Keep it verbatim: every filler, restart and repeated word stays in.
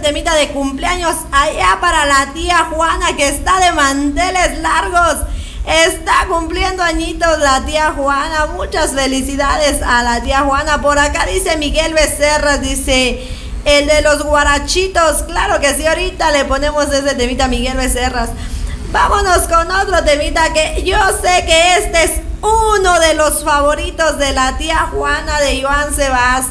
temita de cumpleaños allá para la tía Juana, que está de manteles largos. Está cumpliendo añitos la tía Juana. Muchas felicidades a la tía Juana. Por acá dice Miguel Becerra, dice el de los guarachitos. Claro que sí, ahorita le ponemos ese temita a Miguel Becerras. Vámonos con otro temita que yo sé que este es uno de los favoritos de la tía Juana, de Joan Sebastián.